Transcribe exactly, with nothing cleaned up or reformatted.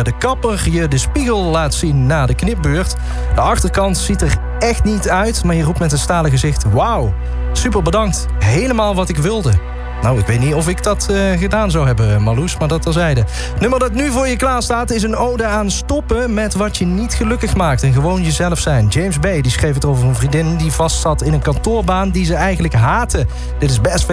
wanneer de kapper je de spiegel laat zien na de knipbeurt. De achterkant ziet er echt niet uit, maar je roept met een stalen gezicht: wauw, super bedankt, helemaal wat ik wilde. Nou, ik weet niet of ik dat uh, gedaan zou hebben, Marloes, maar dat terzijde. Het nummer dat nu voor je klaar staat is een ode aan stoppen met wat je niet gelukkig maakt en gewoon jezelf zijn. James Bay die schreef het over een vriendin die vastzat in een kantoorbaan die ze eigenlijk haatte. Dit is Best